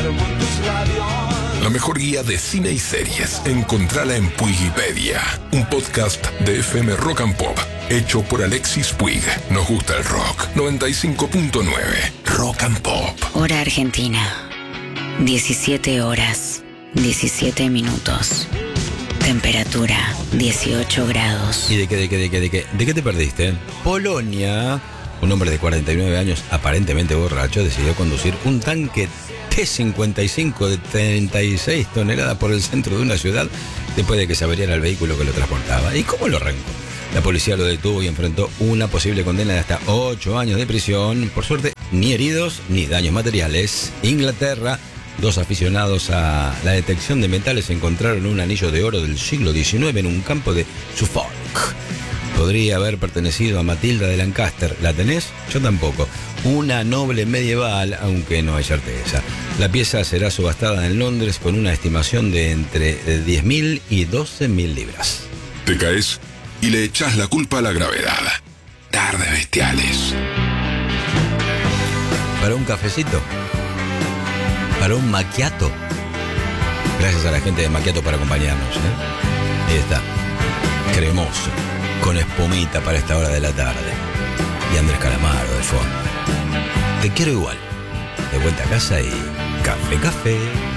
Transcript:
La mejor guía de cine y series. Encontrala en Puigipedia, un podcast de FM Rock and Pop, hecho por Alexis Puig. Nos gusta el rock. 95.9 Rock and Pop. Hora Argentina. 17 horas, 17 minutos. Temperatura, 18 grados. ¿Y de qué te perdiste? Polonia, un hombre de 49 años, aparentemente borracho, decidió conducir un tanque T-55 de 36 toneladas por el centro de una ciudad después de que se averiara el vehículo que lo transportaba. ¿Y cómo lo arrancó? La policía lo detuvo y enfrentó una posible condena de hasta 8 años de prisión. Por suerte, ni heridos ni daños materiales. Inglaterra, dos aficionados a la detección de metales encontraron un anillo de oro del siglo XIX en un campo de Suffolk. Podría haber pertenecido a Matilda de Lancaster. ¿La tenés? Yo tampoco. Una noble medieval, aunque no hay certeza. La pieza será subastada en Londres con una estimación de entre 10.000 y 12.000 libras. Te caes y le echás la culpa a la gravedad. Tardes bestiales. ¿Para un cafecito? ¿Para un macchiato? Gracias a la gente de Macchiato por acompañarnos, ¿eh? Ahí está. Cremoso, con espumita para esta hora de la tarde. Y Andrés Calamaro de fondo. Te quiero igual. De vuelta a casa y café.